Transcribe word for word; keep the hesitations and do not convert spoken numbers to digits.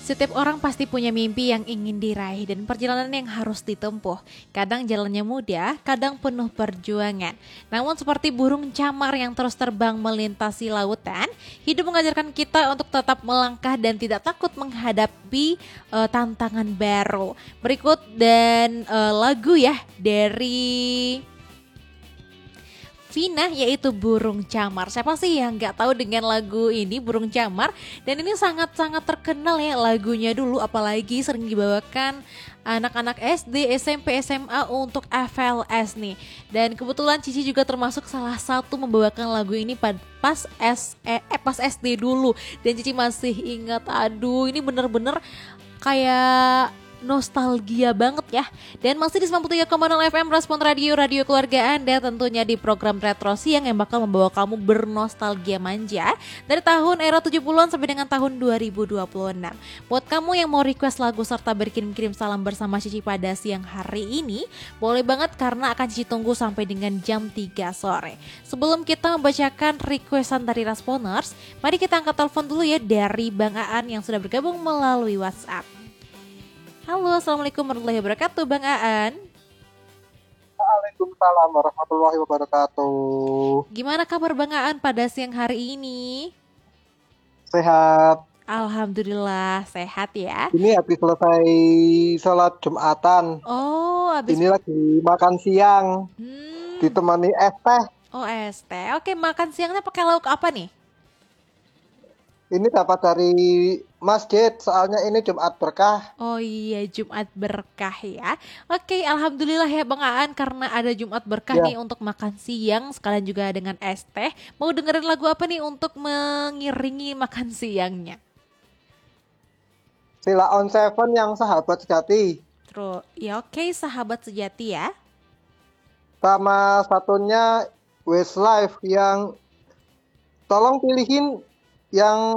Setiap orang pasti punya mimpi yang ingin diraih dan perjalanan yang harus ditempuh. Kadang jalannya mudah, kadang penuh perjuangan. Namun seperti burung camar yang terus terbang melintasi lautan, hidup mengajarkan kita untuk tetap melangkah dan tidak takut menghadapi uh, tantangan baru. Berikut dan uh, lagu ya dari Vina, yaitu Burung Camar. Siapa sih yang gak tahu dengan lagu ini, Burung Camar? Dan ini sangat-sangat terkenal ya lagunya dulu, apalagi sering dibawakan anak-anak S D, S M P, S M A untuk F L S nih. Dan kebetulan Cici juga termasuk salah satu membawakan lagu ini pas S eh, pas S D dulu. Dan Cici masih ingat, aduh ini bener-bener kayak nostalgia banget ya. Dan masih di sembilan puluh tiga koma nol F M Respon Radio, radio keluarga Anda, tentunya di program Retro Siang yang bakal membawa kamu bernostalgia manja dari tahun era tujuh puluhan sampai dengan tahun dua ribu dua puluh enam. Buat kamu yang mau request lagu serta berkirim-kirim salam bersama Cici pada siang hari ini, boleh banget karena akan Cici tunggu sampai dengan jam tiga sore. Sebelum kita membacakan requestan dari Responers, mari kita angkat telepon dulu ya dari Bang Aan yang sudah bergabung melalui WhatsApp. Halo, Assalamualaikum warahmatullahi wabarakatuh, Bang Aan. Waalaikumsalam warahmatullahi wabarakatuh. Gimana kabar Bang Aan pada siang hari ini? Sehat. Alhamdulillah, sehat ya. Ini habis selesai sholat Jumatan. Oh, habis. Ini lagi makan siang. Hmm. Ditemani es teh. Oh, es teh. Oke, makan siangnya pakai lauk apa nih? Ini dapat dari masjid, soalnya ini Jumat berkah. Oh iya, Jumat berkah ya. Oke, alhamdulillah ya Bang Aan, karena ada Jumat berkah ya nih untuk makan siang, sekalian juga dengan es teh. Mau dengerin lagu apa nih untuk mengiringi makan siangnya? Sheila on Seven yang Sahabat Sejati. Terus, ya oke, Sahabat Sejati ya. Sama satunya Westlife yang tolong pilihin yang